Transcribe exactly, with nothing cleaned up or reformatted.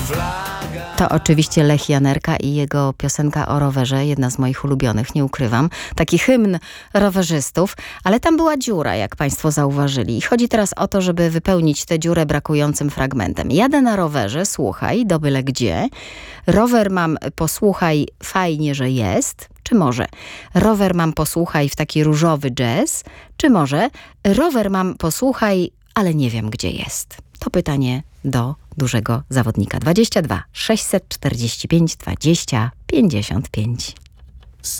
To oczywiście Lech Janerka i jego piosenka o rowerze, jedna z moich ulubionych, nie ukrywam. Taki hymn rowerzystów, ale tam była dziura, jak państwo zauważyli. I chodzi teraz o to, żeby wypełnić tę dziurę brakującym fragmentem. Jadę na rowerze, słuchaj, do byle gdzie. Rower mam, posłuchaj, fajnie, że jest. Czy może rower mam, posłuchaj, w taki różowy jazz. Czy może rower mam, posłuchaj, ale nie wiem, gdzie jest. To pytanie do dużego zawodnika. dwadzieścia dwa sześćset czterdzieści pięć dwadzieścia pięćdziesiąt pięć.